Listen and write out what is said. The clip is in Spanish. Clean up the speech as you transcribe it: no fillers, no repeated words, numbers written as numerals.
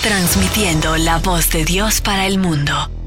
transmitiendo la voz de Dios para el mundo.